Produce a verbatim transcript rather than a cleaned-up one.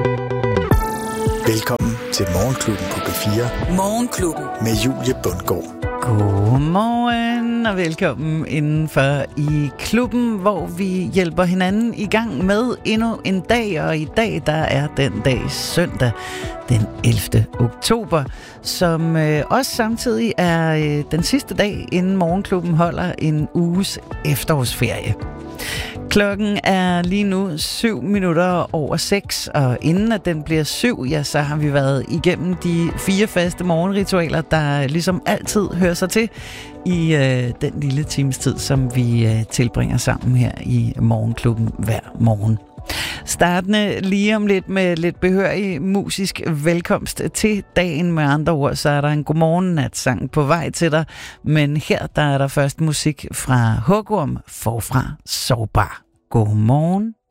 Velkommen til Morgenklubben på B fire. Morgenklubben med Julie Bundgaard. Godmorgen og velkommen indenfor i klubben, hvor vi hjælper hinanden i gang med endnu en dag. Og i dag, der er den dag søndag, den ellevte oktober, som øh, også samtidig er øh, den sidste dag, inden Morgenklubben holder en uges efterårsferie. Klokken er lige nu syv minutter over seks, og inden at den bliver syv, ja, så har vi været igennem de fire faste morgenritualer, der ligesom altid hører sig til i øh, den lille times tid, som vi øh, tilbringer sammen her i Morgenklubben hver morgen. Startende lige om lidt med lidt behørig musisk velkomst til dagen. Med andre ord, så er der en godmorgen-natsang på vej til dig. Men her, der er der først musik fra Hugorm, Forfra Sårbar. Godmorgen.